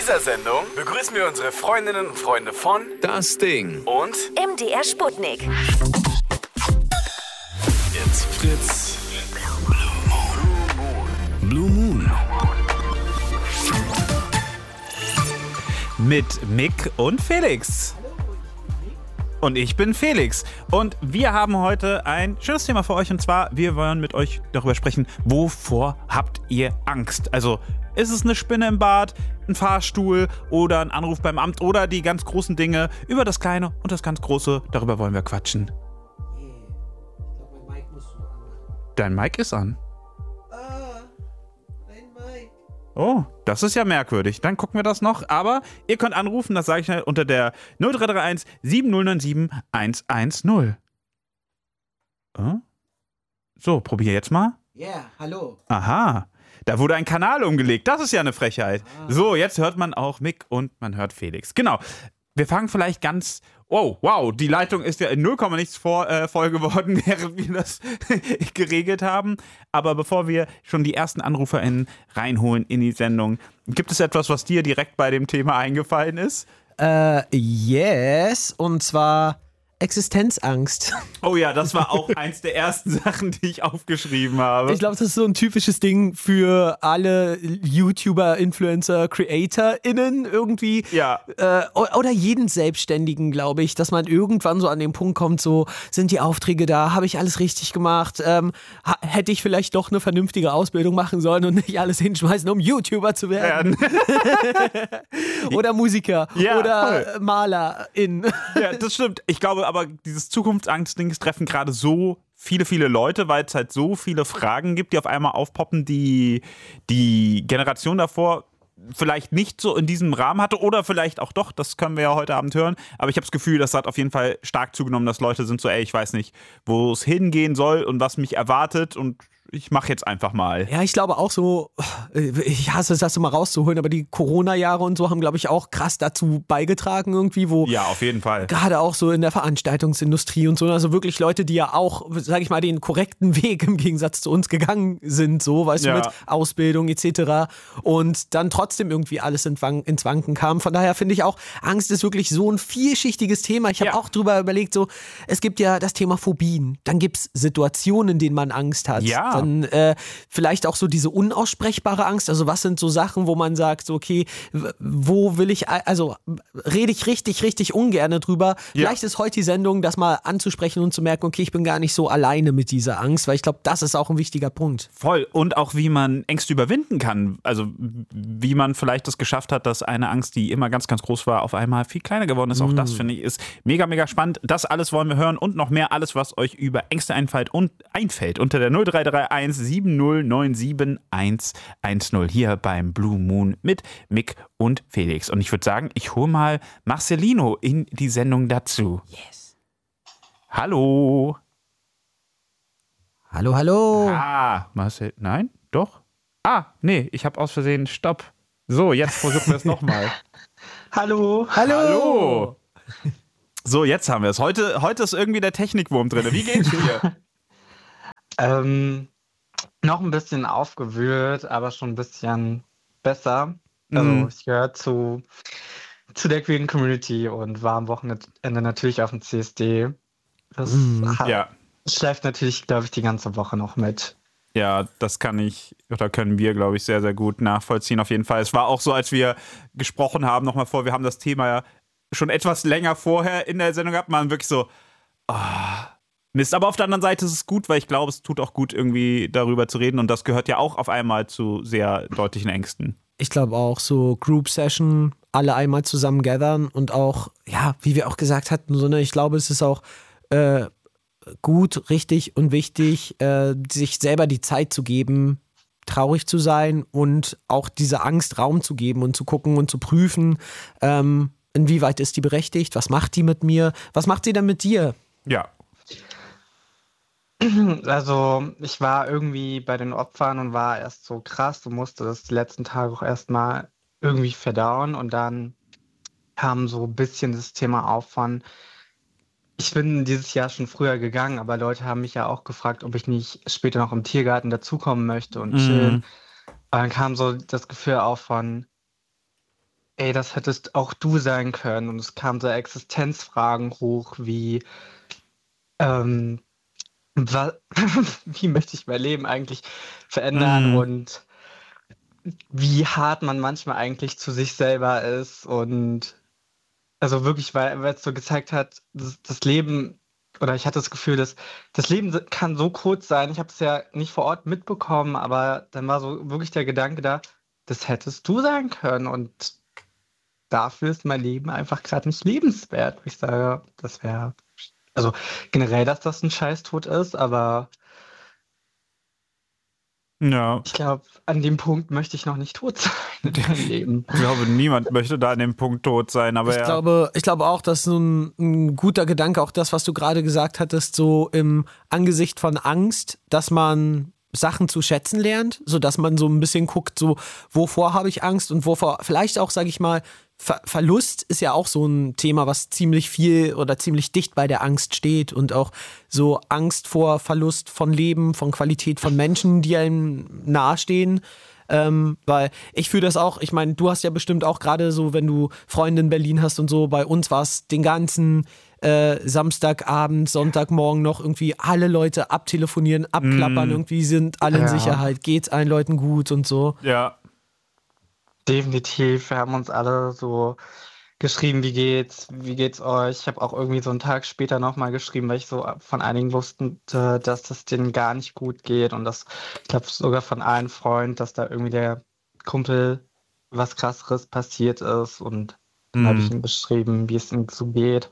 dieser Sendung begrüßen wir unsere Freundinnen und Freunde von Das Ding und MDR Sputnik. Jetzt Fritz. Blue Moon. Mit Mick und Felix. Und ich bin Felix. Und wir haben heute ein schönes Thema für euch. Und zwar, wir wollen mit euch darüber sprechen, wovor habt ihr Angst? Also, ist es eine Spinne im Bad, ein Fahrstuhl oder ein Anruf beim Amt oder die ganz großen Dinge? Über das Kleine und das ganz Große, darüber wollen wir quatschen. Ich glaube, mein Mic musst du anmachen. Dein Mic ist an. Mein Mic. Oh, das ist ja merkwürdig. Dann gucken wir das noch. Aber ihr könnt anrufen, das sage ich schnell, unter der 0331 7097 110. So, probier jetzt mal. Ja, hallo. Aha, da wurde ein Kanal umgelegt. Das ist ja eine Frechheit. So, jetzt hört man auch Mick und man hört Felix. Genau. Wir fangen vielleicht ganz... Oh, wow, die Leitung ist ja in 0, nichts voll geworden, während wir das geregelt haben. Aber bevor wir schon die ersten AnruferInnen reinholen in die Sendung, gibt es etwas, was dir direkt bei dem Thema eingefallen ist? Yes, und zwar Existenzangst. Oh ja, das war auch eins der ersten Sachen, die ich aufgeschrieben habe. Ich glaube, das ist so ein typisches Ding für alle YouTuber, Influencer, CreatorInnen irgendwie. Ja. Oder jeden Selbstständigen, glaube ich, dass man irgendwann so an den Punkt kommt, so, sind die Aufträge da, habe ich alles richtig gemacht, hätte ich vielleicht doch eine vernünftige Ausbildung machen sollen und nicht alles hinschmeißen, um YouTuber zu werden. Oder Musiker. Ja, oder voll. MalerIn. Ja, das stimmt. Ich glaube aber, dieses Zukunftsangst-Dings treffen gerade so viele Leute, weil es halt so viele Fragen gibt, die auf einmal aufpoppen, die die Generation davor vielleicht nicht so in diesem Rahmen hatte oder vielleicht auch doch, das können wir ja heute Abend hören, aber ich habe das Gefühl, das hat auf jeden Fall stark zugenommen, dass Leute sind so, ich weiß nicht, wo es hingehen soll und was mich erwartet und ich mache jetzt einfach mal. Ja, ich glaube auch so, ich hasse es, das immer rauszuholen, aber die Corona-Jahre und so haben, glaube ich, auch krass dazu beigetragen irgendwie, wo Ja, auf jeden Fall. gerade auch so in der Veranstaltungsindustrie und so, also wirklich Leute, die ja auch, sag ich mal, den korrekten Weg im Gegensatz zu uns gegangen sind, so, weißt du, Ja. mit Ausbildung etc. und dann trotzdem irgendwie alles ins Wanken kam. Von daher finde ich auch, Angst ist wirklich so ein vielschichtiges Thema. Ich habe auch drüber überlegt, so, es gibt ja das Thema Phobien, dann gibt es Situationen, in denen man Angst hat. Ja. Dann vielleicht auch so diese unaussprechbare Angst, also was sind so Sachen, wo man sagt, so, okay, wo will ich, also rede ich richtig ungern drüber. Vielleicht ist heute die Sendung, das mal anzusprechen und zu merken, okay, ich bin gar nicht so alleine mit dieser Angst, weil ich glaube, das ist auch ein wichtiger Punkt. Voll. Und auch, wie man Ängste überwinden kann. Also, wie man vielleicht das geschafft hat, dass eine Angst, die immer ganz groß war, auf einmal viel kleiner geworden ist. Auch das, finde ich, ist mega spannend. Das alles wollen wir hören und noch mehr, alles, was euch über Ängste einfällt unter der 0331 7097 110 hier beim Blue Moon mit Mick und Felix. Und ich würde sagen, ich hole mal Marcelino in die Sendung dazu. Yes. Hallo. Hallo. Marcel, nein, doch. Nee, ich habe aus Versehen Stopp. So, jetzt versuchen wir es nochmal. Hallo. So, jetzt haben wir es. Heute ist irgendwie der Technikwurm drin. Wie geht's dir? Noch ein bisschen aufgewühlt, aber schon ein bisschen besser. Also ich gehöre zu der Queer Community und war am Wochenende natürlich auf dem CSD. Das schleift natürlich, glaube ich, die ganze Woche noch mit. Ja, das können wir, glaube ich, sehr gut nachvollziehen auf jeden Fall. Es war auch so, als wir gesprochen haben, nochmal wir haben das Thema ja schon etwas länger vorher in der Sendung gehabt, man wirklich so, Mist. Aber auf der anderen Seite ist es gut, weil ich glaube, es tut auch gut, irgendwie darüber zu reden und das gehört ja auch auf einmal zu sehr deutlichen Ängsten. Ich glaube auch so Group Session, alle einmal zusammen gathern und auch, ja, wie wir auch gesagt hatten, so, ne, ich glaube, es ist auch gut, richtig und wichtig, sich selber die Zeit zu geben, traurig zu sein und auch diese Angst Raum zu geben und zu gucken und zu prüfen, inwieweit ist die berechtigt, was macht die mit mir, was macht sie denn mit dir? Ja. Also ich war irgendwie bei den Opfern und war erst so krass und musste das die letzten Tage auch erstmal irgendwie verdauen und dann kam so ein bisschen das Thema auf von, ich bin dieses Jahr schon früher gegangen, aber Leute haben mich ja auch gefragt, ob ich nicht später noch im Tiergarten dazukommen möchte und chillen. Und dann kam so das Gefühl auf von, ey, das hättest auch du sein können. Und es kamen so Existenzfragen hoch wie, ähm, wie möchte ich mein Leben eigentlich verändern und wie hart man manchmal eigentlich zu sich selber ist. Und also wirklich, weil es so gezeigt hat, das Leben, oder ich hatte das Gefühl, dass das Leben kann so kurz sein. Ich habe es ja nicht vor Ort mitbekommen, aber dann war so wirklich der Gedanke da, das hättest du sein können. Und dafür ist mein Leben einfach gerade nicht lebenswert. Ich sage, das wäre, also generell, dass das ein Scheißtod ist, aber Ja, ich glaube, an dem Punkt möchte ich noch nicht tot sein in meinem Leben. ich glaube, niemand möchte da an dem Punkt tot sein, aber Ich glaube auch, dass so ein guter Gedanke, auch das, was du gerade gesagt hattest, so im Angesicht von Angst, dass man Sachen zu schätzen lernt, sodass man so ein bisschen guckt, so wovor habe ich Angst und wovor vielleicht auch, sage ich mal, Verlust ist ja auch so ein Thema, was ziemlich viel oder ziemlich dicht bei der Angst steht und auch so Angst vor Verlust von Leben, von Qualität von Menschen, die einem nahestehen. Weil ich fühle das auch, ich meine, du hast ja bestimmt auch gerade so, wenn du Freunde in Berlin hast und so, bei uns war es den ganzen Samstagabend, Sonntagmorgen noch irgendwie alle Leute abtelefonieren, abklappern, irgendwie sind alle in Ja. Sicherheit, geht's allen Leuten gut und so. ja. Definitiv, wir haben uns alle so geschrieben, wie geht's euch? Ich habe auch irgendwie so einen Tag später nochmal geschrieben, weil ich so von einigen wusste, dass das denen gar nicht gut geht und das, ich glaube sogar von einem Freund, dass da irgendwie der Kumpel was Krasseres passiert ist und dann habe ich ihm beschrieben, wie es ihm so geht.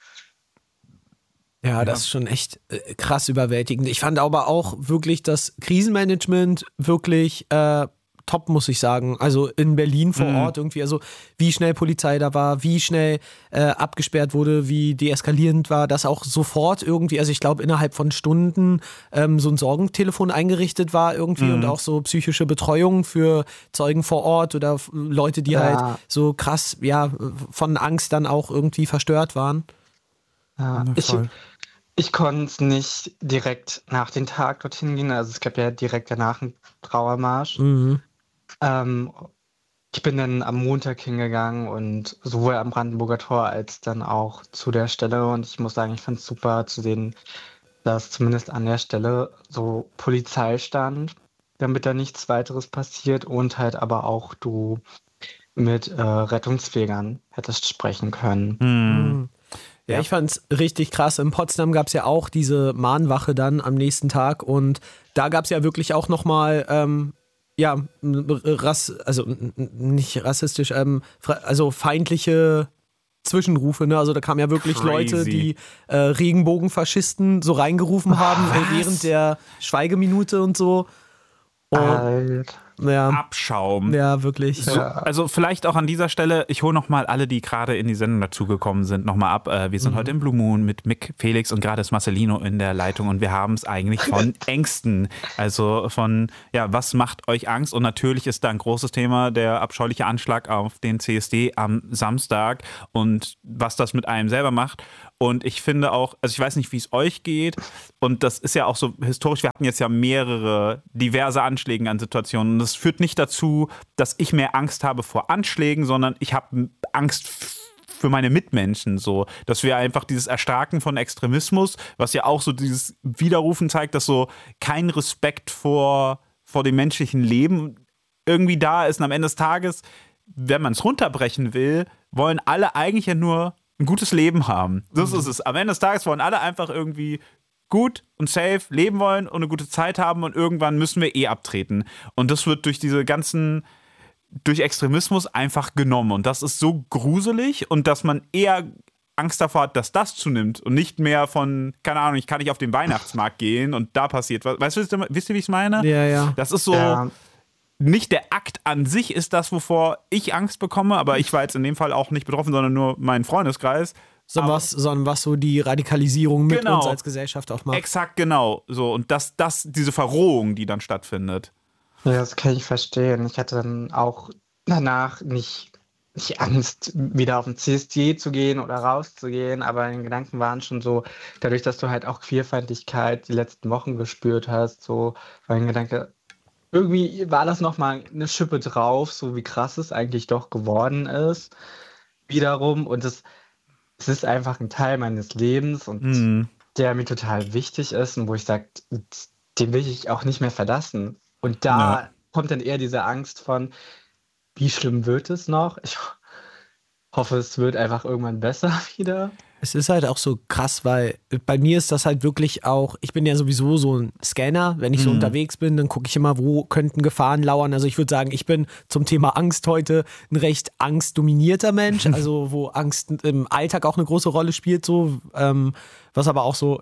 Ja, das ist schon echt krass überwältigend. Ich fand aber auch wirklich das Krisenmanagement wirklich top, muss ich sagen. Also in Berlin vor Ort irgendwie, also wie schnell Polizei da war, wie schnell abgesperrt wurde, wie deeskalierend war, dass auch sofort irgendwie, also ich glaube innerhalb von Stunden so ein Sorgentelefon eingerichtet war irgendwie und auch so psychische Betreuung für Zeugen vor Ort oder Leute, die halt so krass, ja, von Angst dann auch irgendwie verstört waren. Ja, ich konnte es nicht direkt nach dem Tag dorthin gehen, also es gab ja direkt danach einen Trauermarsch. Ich bin dann am Montag hingegangen und sowohl am Brandenburger Tor als dann auch zu der Stelle und ich muss sagen, ich fand es super zu sehen, dass zumindest an der Stelle so Polizei stand, damit da nichts weiteres passiert und halt aber auch du mit Rettungsfähigern hättest sprechen können. Ja, ich fand's richtig krass. In Potsdam gab's ja auch diese Mahnwache dann am nächsten Tag und da gab's ja wirklich auch nochmal, also nicht rassistisch, also feindliche Zwischenrufe, ne? Also da kamen ja wirklich Crazy. Leute, die Regenbogenfaschisten so reingerufen haben während der Schweigeminute und so. Und, Alter. ja, Abschaum. ja, wirklich. So, also vielleicht auch an dieser Stelle, ich hole nochmal alle, die gerade in die Sendung dazugekommen sind, nochmal ab. Wir sind heute im Blue Moon mit Mick, Felix und gerade ist Marcelino in der Leitung und wir haben es eigentlich von Ängsten. Also von, ja, was macht euch Angst? Und natürlich ist da ein großes Thema der abscheuliche Anschlag auf den CSD am Samstag und was das mit einem selber macht. Und ich finde auch, also ich weiß nicht, wie es euch geht und das ist ja auch so historisch, wir hatten jetzt ja mehrere diverse Anschläge an Situationen und das führt nicht dazu, dass ich mehr Angst habe vor Anschlägen, sondern ich habe Angst für meine Mitmenschen, so, dass wir einfach dieses Erstarken von Extremismus, was ja auch so dieses Widerrufen zeigt, dass so kein Respekt vor dem menschlichen Leben irgendwie da ist und am Ende des Tages, wenn man es runterbrechen will, wollen alle eigentlich ja nur ein gutes Leben haben. Das ist es. Am Ende des Tages wollen alle einfach irgendwie gut und safe leben wollen und eine gute Zeit haben und irgendwann müssen wir abtreten. Und das wird durch durch Extremismus einfach genommen. Und das ist so gruselig und dass man eher Angst davor hat, dass das zunimmt und nicht mehr von, keine Ahnung, ich kann nicht auf den Weihnachtsmarkt gehen und da passiert was. Wisst ihr, wie ich es meine? Ja, ja. Das ist so, Ja. nicht der Akt an sich ist das, wovor ich Angst bekomme, aber ich war jetzt in dem Fall auch nicht betroffen, sondern nur mein Freundeskreis. Sondern was so die Radikalisierung mit Genau. uns als Gesellschaft auch macht. Exakt, genau. So, und diese Verrohung, die dann stattfindet. Ja, das kann ich verstehen. Ich hatte dann auch danach nicht Angst, wieder auf den CSD zu gehen oder rauszugehen, aber die Gedanken waren schon so, dadurch, dass du halt auch Queerfeindlichkeit die letzten Wochen gespürt hast, so war ein Gedanke, irgendwie war das nochmal eine Schippe drauf, so wie krass es eigentlich doch geworden ist. Wiederum. Und es ist einfach ein Teil meines Lebens und der mir total wichtig ist und wo ich sage, den will ich auch nicht mehr verlassen. Und da kommt dann eher diese Angst von, wie schlimm wird es noch? Ich hoffe, es wird einfach irgendwann besser wieder. Es ist halt auch so krass, weil bei mir ist das halt wirklich auch, ich bin ja sowieso so ein Scanner, wenn ich so unterwegs bin, dann gucke ich immer, wo könnten Gefahren lauern. Also ich würde sagen, ich bin zum Thema Angst heute ein recht angstdominierter Mensch, also wo Angst im Alltag auch eine große Rolle spielt, so, was aber auch so,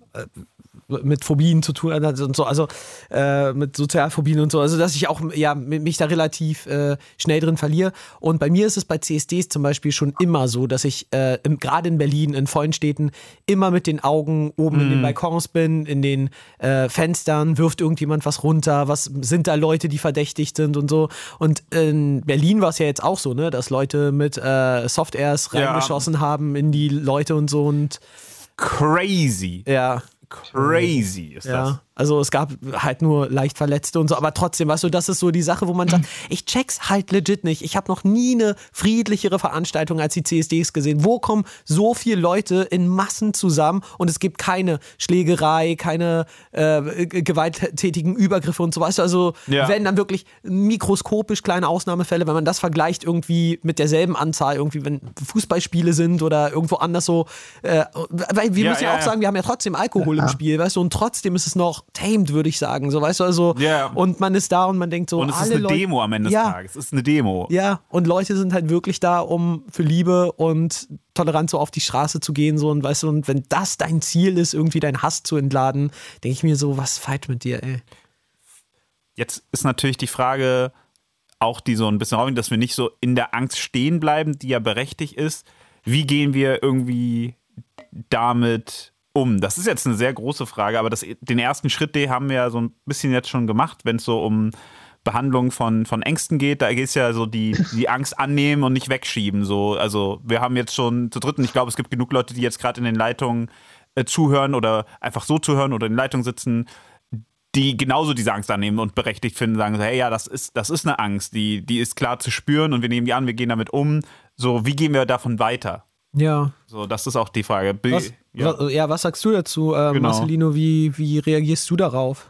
mit Phobien zu tun hat und so, also mit Sozialphobien und so, also dass ich auch mich da relativ schnell drin verliere. Und bei mir ist es bei CSDs zum Beispiel schon immer so, dass ich gerade in Berlin, in vollen Städten, immer mit den Augen oben in den Balkons bin, in den Fenstern, wirft irgendjemand was runter, was sind da Leute, die verdächtigt sind und so. Und in Berlin war es ja jetzt auch so, ne, dass Leute mit Softairs reingeschossen haben in die Leute und so und Crazy. Ja. Crazy ist das. Also es gab halt nur leicht Verletzte und so, aber trotzdem, weißt du, das ist so die Sache, wo man sagt, ich check's halt legit nicht. Ich habe noch nie eine friedlichere Veranstaltung als die CSDs gesehen. Wo kommen so viele Leute in Massen zusammen und es gibt keine Schlägerei, keine gewalttätigen Übergriffe und so, weißt du, also wenn dann wirklich mikroskopisch kleine Ausnahmefälle, wenn man das vergleicht irgendwie mit derselben Anzahl, irgendwie wenn Fußballspiele sind oder irgendwo anders so, weil wir müssen ja auch sagen, wir haben ja trotzdem Alkohol im Spiel, weißt du, und trotzdem ist es noch tamed, würde ich sagen, so, weißt du, also und man ist da und man denkt so, und es ist eine Demo am Ende des Tages, es ist eine Demo. Ja, und Leute sind halt wirklich da, um für Liebe und Toleranz so auf die Straße zu gehen, so, und weißt du, und wenn das dein Ziel ist, irgendwie deinen Hass zu entladen, denke ich mir so, was fight mit dir, ey. Jetzt ist natürlich die Frage, auch die so ein bisschen raus, dass wir nicht so in der Angst stehen bleiben, die ja berechtigt ist. Wie gehen wir irgendwie damit um? Das ist jetzt eine sehr große Frage, aber den ersten Schritt, den haben wir ja so ein bisschen jetzt schon gemacht, wenn es so um Behandlung von Ängsten geht. Da geht es ja so die Angst annehmen und nicht wegschieben. So. Also wir haben jetzt schon zu dritten, ich glaube, es gibt genug Leute, die jetzt gerade in den Leitungen zuhören oder einfach so zuhören oder in den Leitungen sitzen, die genauso diese Angst annehmen und berechtigt finden, sagen so, hey, ja, das ist eine Angst, die ist klar zu spüren und wir nehmen die an, wir gehen damit um. So, wie gehen wir davon weiter? Ja. So, das ist auch die Frage. Was sagst du dazu, Marcelino? Wie reagierst du darauf?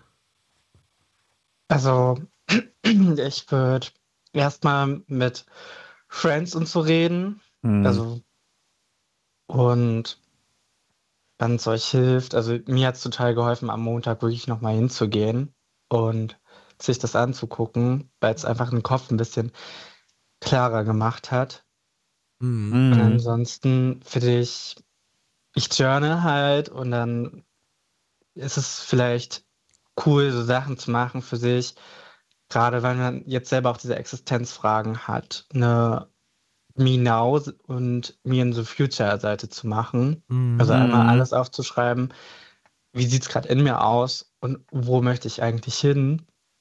Also, ich würde erstmal mit Friends und so reden. Also, und wenn es euch hilft, also mir hat es total geholfen, am Montag wirklich nochmal hinzugehen und sich das anzugucken, weil es einfach den Kopf ein bisschen klarer gemacht hat. Und ansonsten finde ich journal halt und dann ist es vielleicht cool, so Sachen zu machen für sich, gerade weil man jetzt selber auch diese Existenzfragen hat, eine Me Now und Me in the Future Seite zu machen. Also einmal alles aufzuschreiben, wie sieht es gerade in mir aus und wo möchte ich eigentlich hin?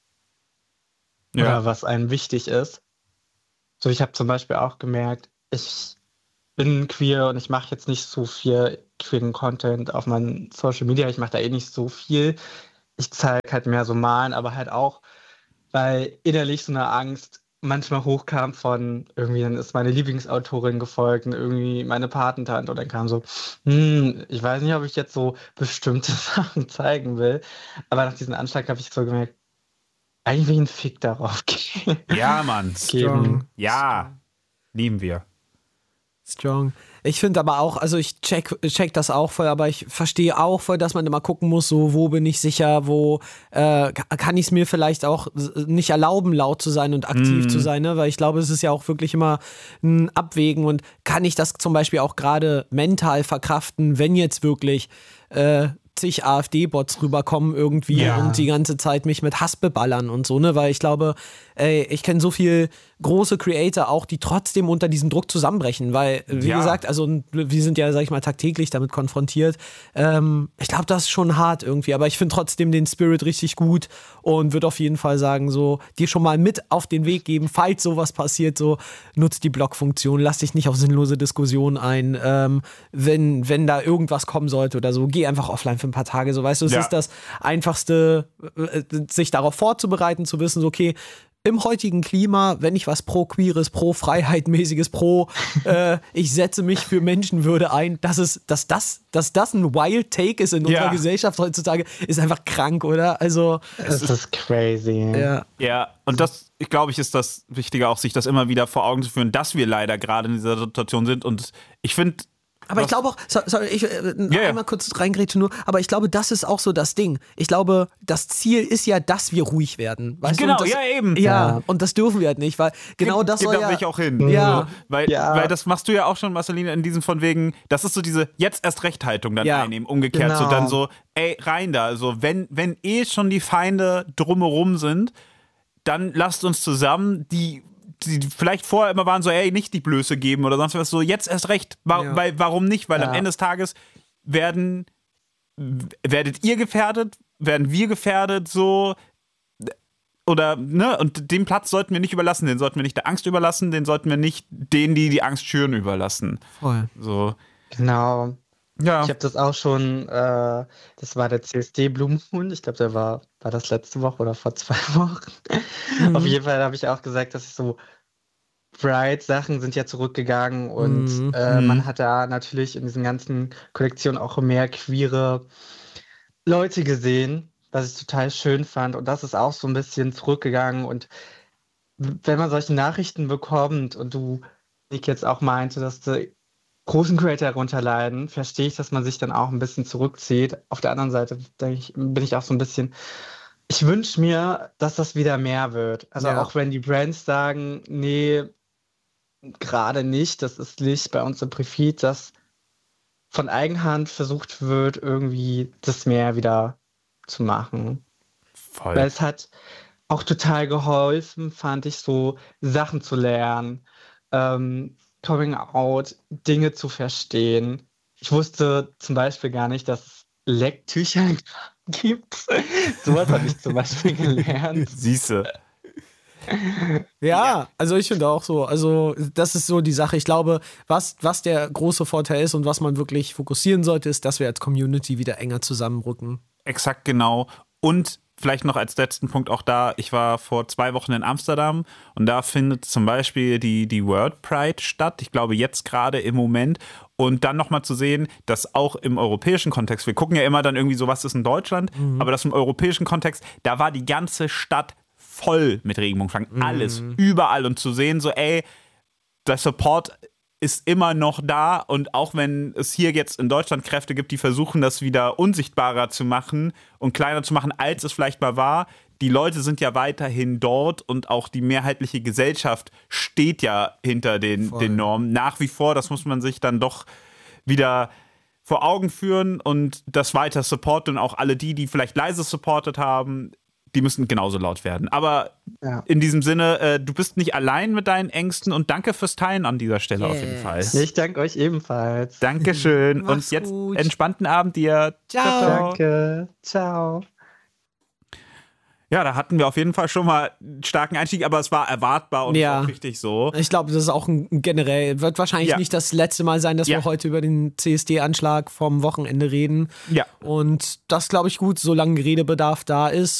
Oder was einem wichtig ist. So, ich habe zum Beispiel auch gemerkt, ich bin queer und ich mache jetzt nicht so viel queeren Content auf meinen Social Media. Ich mache da eh nicht so viel. Ich zeige halt mehr so Malen, aber halt auch, weil innerlich so eine Angst manchmal hochkam von irgendwie, dann ist meine Lieblingsautorin gefolgt und irgendwie meine Patentante und dann kam so, ich weiß nicht, ob ich jetzt so bestimmte Sachen zeigen will. Aber nach diesem Anschlag habe ich so gemerkt, eigentlich will ich einen Fick darauf geben. Ja, Mann. Strong. Ja, lieben wir. Strong. Ich finde aber auch, also ich check das auch voll, aber ich verstehe auch voll, dass man immer gucken muss, so wo bin ich sicher, wo kann ich es mir vielleicht auch nicht erlauben, laut zu sein und aktiv zu sein, ne? Weil ich glaube, es ist ja auch wirklich immer ein Abwägen und kann ich das zum Beispiel auch gerade mental verkraften, wenn jetzt wirklich zig AfD-Bots rüberkommen irgendwie und die ganze Zeit mich mit Hass beballern und so, ne, weil ich glaube, ich kenne so viel große Creator auch, die trotzdem unter diesem Druck zusammenbrechen, weil, wie gesagt, also wir sind ja, sag ich mal, tagtäglich damit konfrontiert. Ich glaube, das ist schon hart irgendwie, aber ich finde trotzdem den Spirit richtig gut und würde auf jeden Fall sagen, so, dir schon mal mit auf den Weg geben, falls sowas passiert, so, nutzt die Blockfunktion, lass dich nicht auf sinnlose Diskussionen ein, wenn da irgendwas kommen sollte oder so, geh einfach offline für für ein paar Tage. So, weißt du, es Ja. ist das Einfachste, sich darauf vorzubereiten, zu wissen, so, okay, im heutigen Klima, wenn ich was pro-queeres, pro-Freiheit-mäßiges, ich setze mich für Menschenwürde ein, dass das ein Wild Take ist in unserer Gesellschaft heutzutage, ist einfach krank, oder? Also, Es ist crazy. ja. Ja, und das, ich glaube, ist das Wichtige auch, sich das immer wieder vor Augen zu führen, dass wir leider gerade in dieser Situation sind. Und ich finde. Aber ich glaube auch, einmal kurz reingrätsche nur, aber ich glaube, das ist auch so das Ding. Ich glaube, das Ziel ist ja, dass wir ruhig werden. Weißt Genau, du? Und das, ja, eben. Ja, und das dürfen wir halt nicht, weil genau das soll Da ja... will ich auch hin. Ja. So, weil das machst du ja auch schon, Marceline, in diesem von wegen, das ist so diese jetzt erst Recht-Haltung dann einnehmen, umgekehrt. Genau. So dann so, ey, rein da. Also wenn schon die Feinde drumherum sind, dann lasst uns zusammen die vielleicht vorher immer waren so, ey, nicht die Blöße geben oder sonst was, so jetzt erst recht. Weil, warum nicht? Weil am Ende des Tages werdet ihr gefährdet, werden wir gefährdet, so. Oder, ne, und den Platz sollten wir nicht überlassen, den sollten wir nicht der Angst überlassen, den sollten wir nicht denen, die Angst schüren, überlassen. Voll. So. Genau. Ja. Ich habe das auch schon, das war der CSD Blumenhund, ich glaube, der war das letzte Woche oder vor 2 Wochen. Auf jeden Fall habe ich auch gesagt, dass ich so Pride-Sachen sind ja zurückgegangen und man hat da natürlich in diesen ganzen Kollektionen auch mehr queere Leute gesehen, was ich total schön fand und das ist auch so ein bisschen zurückgegangen und wenn man solche Nachrichten bekommt und du, Nick, jetzt auch meinte, dass du großen Creator darunter leiden, verstehe ich, dass man sich dann auch ein bisschen zurückzieht. Auf der anderen Seite bin ich auch so ein bisschen, ich wünsche mir, dass das wieder mehr wird. Also auch wenn die Brands sagen, nee, gerade nicht, das ist nicht bei uns im Profit, dass von Eigenhand versucht wird, irgendwie das mehr wieder zu machen. Voll. Weil es hat auch total geholfen, fand ich, so Sachen zu lernen, Coming Out, Dinge zu verstehen. Ich wusste zum Beispiel gar nicht, dass es Lecktücher gibt. Sowas habe ich zum Beispiel gelernt. Siehste. Ja, also ich finde auch so, also das ist so die Sache. Ich glaube, was der große Vorteil ist und was man wirklich fokussieren sollte, ist, dass wir als Community wieder enger zusammenrücken. Exakt genau. Und vielleicht noch als letzten Punkt auch da, ich war vor 2 Wochen in Amsterdam und da findet zum Beispiel die World Pride statt. Ich glaube jetzt gerade im Moment. Und dann nochmal zu sehen, dass auch im europäischen Kontext, wir gucken ja immer dann irgendwie so, was ist in Deutschland, aber das im europäischen Kontext, da war die ganze Stadt voll mit Regenbogenflaggen. Alles, überall. Und zu sehen so, ey, der Support ist immer noch da und auch wenn es hier jetzt in Deutschland Kräfte gibt, die versuchen, das wieder unsichtbarer zu machen und kleiner zu machen, als es vielleicht mal war, die Leute sind ja weiterhin dort und auch die mehrheitliche Gesellschaft steht ja hinter den Normen. Nach wie vor, das muss man sich dann doch wieder vor Augen führen und das weiter supporten und auch alle die vielleicht leise supportet haben, die müssen genauso laut werden. Aber in diesem Sinne, du bist nicht allein mit deinen Ängsten und danke fürs Teilen an dieser Stelle auf jeden Fall. Ich danke euch ebenfalls. Dankeschön. Und Mach's jetzt gut. entspannten Abend dir. Ciao. Danke. Ciao. Ja, da hatten wir auf jeden Fall schon mal einen starken Einstieg, aber es war erwartbar und auch richtig so. Ich glaube, das ist auch generell, wird wahrscheinlich nicht das letzte Mal sein, dass wir heute über den CSD-Anschlag vom Wochenende reden. Ja. Und das glaube ich gut, solange Redebedarf da ist.